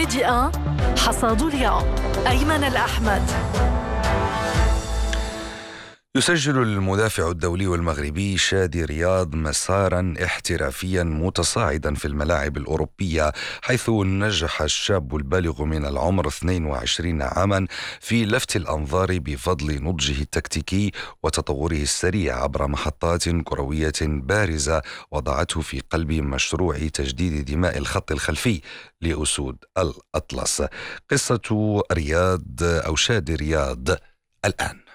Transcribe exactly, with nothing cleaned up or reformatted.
ميدي واحد حصاد اليوم أيمن الأحمد. يسجل المدافع الدولي المغربي شادي رياض مسارا احترافيا متصاعدا في الملاعب الأوروبية، حيث نجح الشاب البالغ من العمر اثنين وعشرين عاما في لفت الأنظار بفضل نضجه التكتيكي وتطوره السريع عبر محطات كروية بارزة وضعته في قلب مشروع تجديد دماء الخط الخلفي لأسود الأطلس. قصة رياض أو شادي رياض الآن.